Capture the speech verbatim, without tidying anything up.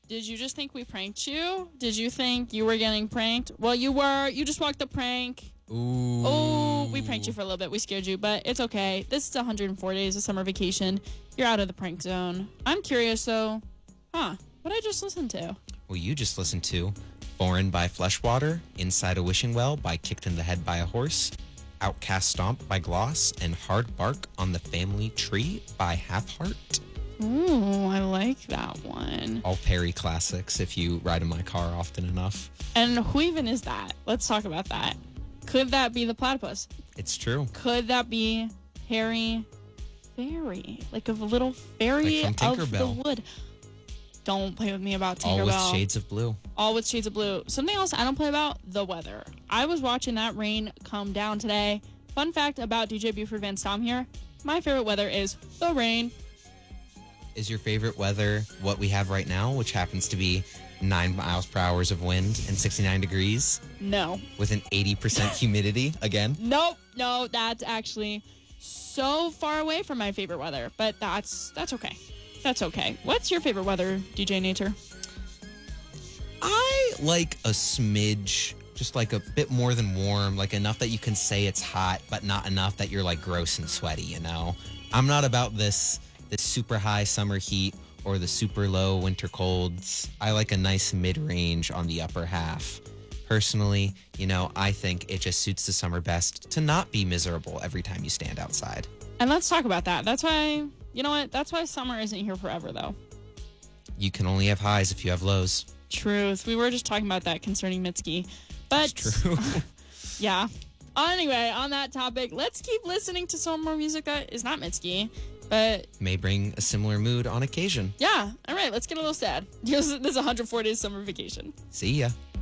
Did you just think we pranked you? Did you think you were getting pranked? Well, you were. You just walked the prank. Ooh. Oh, we pranked you for a little bit. We scared you, but it's okay. This is one hundred four days of summer vacation. You're out of the prank zone. I'm curious, though. Huh. What did I just listen to? Well, you just listened to Foreign by Fleshwater, Inside a Wishing Well by Kicked in the Head by a Horse, Outcast Stomp by Gloss, and Hard Bark on the Family Tree by Half Heart. Ooh, I like that one. All Perry classics if you ride in my car often enough. And who even is that? Let's talk about that. Could that be the platypus? It's true. Could that be Harry Fairy? Like a little fairy Like from of the Tinkerbell. wood. Don't play with me about Tinkerbell. All with shades of blue. All with shades of blue. Something else I don't play about, the weather. I was watching that rain come down today. Fun fact about D J Buford Van Stom here. My favorite weather is the rain. Is your favorite weather what we have right now, which happens to be nine miles per hour of wind and sixty-nine degrees No. with an eighty percent humidity again? Nope. No, that's actually so far away from my favorite weather. But that's that's okay. That's okay. What's your favorite weather, D J Nature? I like a smidge, just like a bit more than warm, like enough that you can say it's hot, but not enough that you're like gross and sweaty, you know? I'm not about this this super high summer heat or the super low winter colds. I like a nice mid-range on the upper half. Personally, you know, I think it just suits the summer best to not be miserable every time you stand outside. And let's talk about that. That's why, you know what? That's why summer isn't here forever, though. You can only have highs if you have lows. Truth. We were just talking about that concerning Mitski. But, It's true. yeah. Anyway, on that topic, let's keep listening to some more music that is not Mitski. But, May bring a similar mood on occasion. yeah. All right, let's get a little sad. This is one hundred four days summer vacation. See ya.